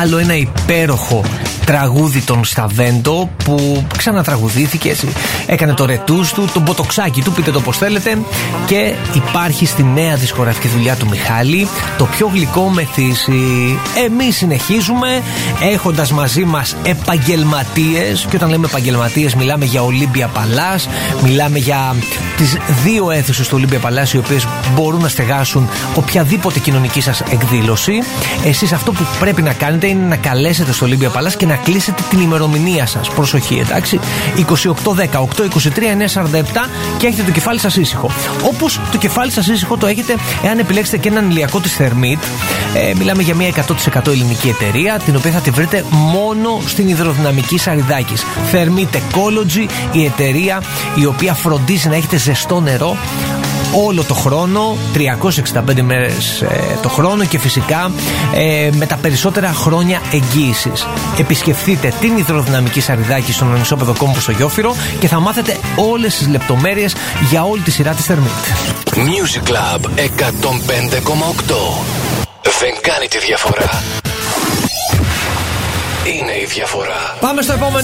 άλλο ένα υπέροχο τραγούδι των Σταβέντο που ξανατραγουδήθηκε, έκανε το ρετούς του, τον ποτοξάκι του, πείτε το πως θέλετε, και υπάρχει στη νέα δισκογραφική δουλειά του Μιχάλη, το πιο γλυκό μεθύσι. Εμείς συνεχίζουμε έχοντας μαζί μας επαγγελματίες, και όταν λέμε επαγγελματίες μιλάμε για Olympia Palace, μιλάμε για τις 2 αίθουσες του Olympia Palace, οι οποίες μπορούν να στεγάσουν οποιαδήποτε κοινωνική σας εκδήλωση. Εσείς αυτό που πρέπει να κάνετε είναι να καλέσετε στο Olympia Palace και να κλείσετε την ημερομηνία σας. Προσοχή, εντάξει. 28-10-8-23-9-47 και έχετε το κεφάλι σας ήσυχο. Όπως το κεφάλι σας ήσυχο το έχετε εάν επιλέξετε και έναν ηλιακό της Θερμίτ. Μιλάμε για μια 100% ελληνική εταιρεία, την οποία θα τη βρείτε μόνο στην υδροδυναμική Σαριδάκης. Thermit Ecology, η εταιρεία η οποία φροντίζει να έχετε ζεστό νερό όλο το χρόνο, 365 μέρες το χρόνο, και φυσικά με τα περισσότερα χρόνια εγγύησης. Επισκεφτείτε την υδροδυναμική Σαριδάκη στον Ανισόπεδο Κόμπο στο Γιόφυρο και θα μάθετε όλες τις λεπτομέρειες για όλη τη σειρά της Thermit. Music Club 105,8. Δεν κάνει τη διαφορά. Είναι η διαφορά. Πάμε στο επόμενο.